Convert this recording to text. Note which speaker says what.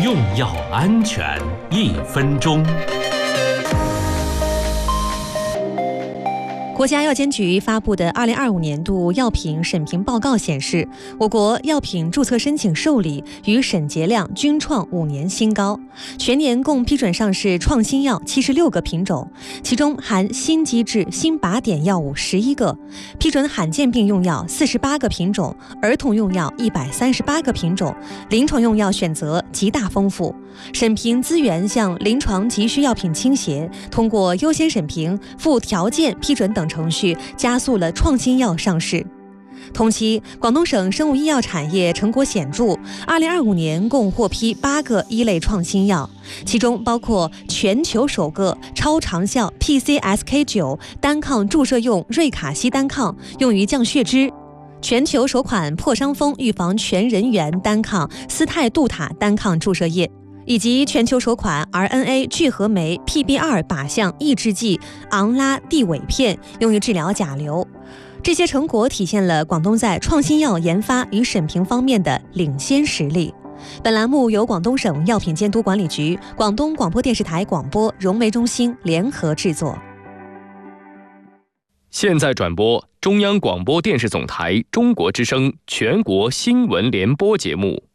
Speaker 1: 用药安全1分钟。
Speaker 2: 国家药监局发布的2025年度药品审评报告显示，我国药品注册申请受理与审结量均创5年新高，全年共批准上市创新药76个品种，其中含新机制新靶点药物11个，批准罕见病用药48个品种，儿童用药138个品种，临床用药选择极大丰富。审评资源向临床急需药品倾斜，通过优先审评、附条件批准等程序，加速了创新药上市。同期，广东省生物医药产业成果显著，2025年共获批8个一类创新药，其中包括全球首个超长效 PCSK9 单抗注射用瑞卡西单抗，用于降血脂；全球首款破伤风预防全人源单抗斯泰杜塔单抗注射液，以及全球首款 RNA 聚合酶 PB2 靶向抑制剂昂拉地韦片，用于治疗甲流。这些成果体现了广东在创新药研发与审评方面的领先实力。本栏目由广东省药品监督管理局、广东广播电视台广播融媒中心联合制作。
Speaker 3: 现在转播中央广播电视总台中国之声全国新闻联播节目。